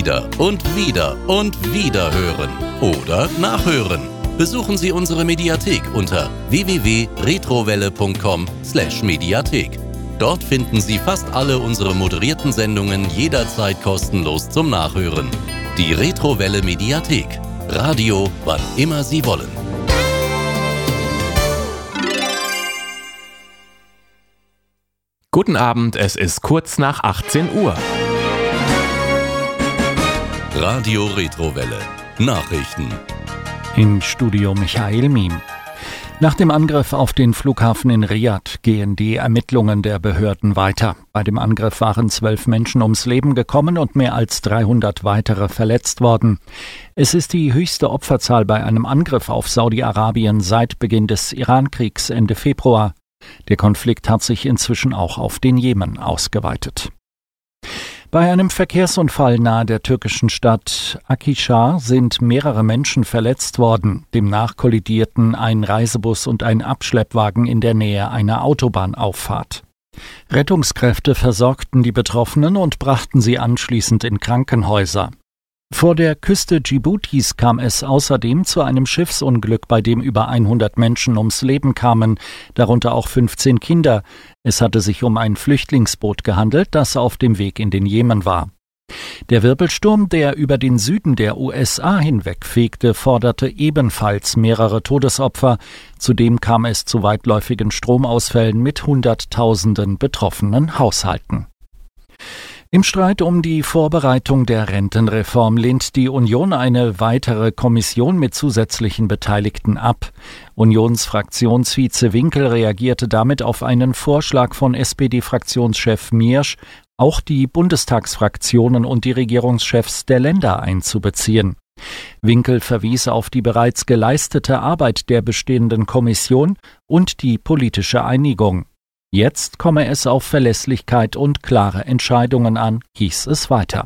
Wieder und wieder und wieder hören oder nachhören. Besuchen Sie unsere Mediathek unter www.retrowelle.com/Mediathek. Dort finden Sie fast alle unsere moderierten Sendungen jederzeit kostenlos zum Nachhören. Die Retrowelle Mediathek. Radio, wann immer Sie wollen. Guten Abend, es ist kurz nach 18 Uhr. Radio Retrowelle. Nachrichten. Im Studio Michael Miem. Nach dem Angriff auf den Flughafen in Riad gehen die Ermittlungen der Behörden weiter. Bei dem Angriff waren 12 Menschen ums Leben gekommen und mehr als 300 weitere verletzt worden. Es ist die höchste Opferzahl bei einem Angriff auf Saudi-Arabien seit Beginn des Iran-Kriegs Ende Februar. Der Konflikt hat sich inzwischen auch auf den Jemen ausgeweitet. Bei einem Verkehrsunfall nahe der türkischen Stadt Akhisar sind mehrere Menschen verletzt worden. Demnach kollidierten ein Reisebus und ein Abschleppwagen in der Nähe einer Autobahnauffahrt. Rettungskräfte versorgten die Betroffenen und brachten sie anschließend in Krankenhäuser. Vor der Küste Dschiboutis kam es außerdem zu einem Schiffsunglück, bei dem über 100 Menschen ums Leben kamen, darunter auch 15 Kinder. Es hatte sich um ein Flüchtlingsboot gehandelt, das auf dem Weg in den Jemen war. Der Wirbelsturm, der über den Süden der USA hinwegfegte, forderte ebenfalls mehrere Todesopfer. Zudem kam es zu weitläufigen Stromausfällen mit Hunderttausenden betroffenen Haushalten. Im Streit um die Vorbereitung der Rentenreform lehnt die Union eine weitere Kommission mit zusätzlichen Beteiligten ab. Unionsfraktionsvize Winkel reagierte damit auf einen Vorschlag von SPD-Fraktionschef Miersch, auch die Bundestagsfraktionen und die Regierungschefs der Länder einzubeziehen. Winkel verwies auf die bereits geleistete Arbeit der bestehenden Kommission und die politische Einigung. Jetzt komme es auf Verlässlichkeit und klare Entscheidungen an, hieß es weiter.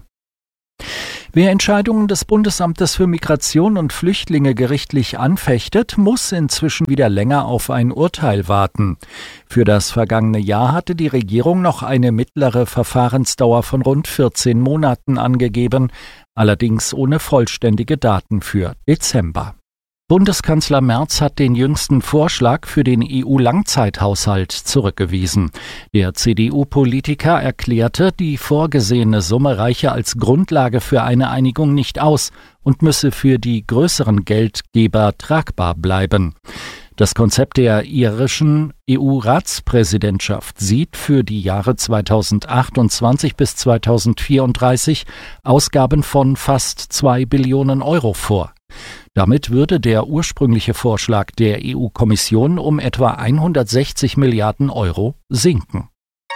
Wer Entscheidungen des Bundesamtes für Migration und Flüchtlinge gerichtlich anfechtet, muss inzwischen wieder länger auf ein Urteil warten. Für das vergangene Jahr hatte die Regierung noch eine mittlere Verfahrensdauer von rund 14 Monaten angegeben, allerdings ohne vollständige Daten für Dezember. Bundeskanzler Merz hat den jüngsten Vorschlag für den EU-Langzeithaushalt zurückgewiesen. Der CDU-Politiker erklärte, die vorgesehene Summe reiche als Grundlage für eine Einigung nicht aus und müsse für die größeren Geldgeber tragbar bleiben. Das Konzept der irischen EU-Ratspräsidentschaft sieht für die Jahre 2028 bis 2034 Ausgaben von fast 2 Billionen Euro vor. Damit würde der ursprüngliche Vorschlag der EU-Kommission um etwa 160 Milliarden Euro sinken.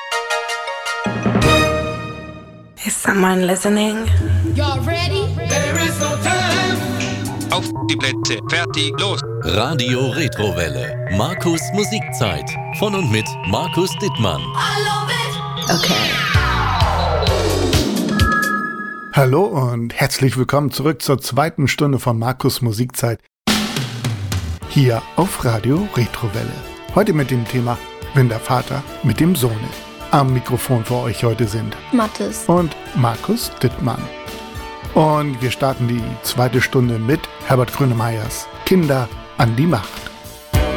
Is someone listening? Y'all ready? There is no time. Auf die Plätze, fertig, los. Radio Retrowelle. Markus Musikzeit. Von und mit Markus Dittmann. I love it. Okay. Hallo und herzlich willkommen zurück zur zweiten Stunde von Markus Musikzeit. Hier auf Radio Retrowelle. Heute mit dem Thema Wenn der Vater mit dem Sohn ist. Am Mikrofon für euch heute sind Mathis und Markus Dittmann. Und wir starten die zweite Stunde mit Herbert Grönemeyers Kinder an die Macht.